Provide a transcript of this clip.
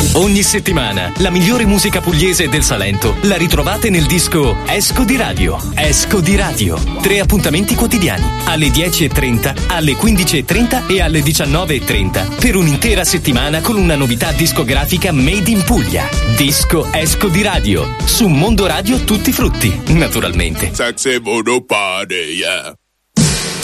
Ogni settimana la migliore musica pugliese del Salento la ritrovate nel disco Esco di Radio. Esco di Radio. 3 appuntamenti quotidiani alle 10:30, alle 15:30 e alle 19:30 per un'intera settimana con una novità discografica made in Puglia. Disco Esco di Radio su Mondo Radio Tutti Frutti, naturalmente. Sexy Voodoo Party, yeah.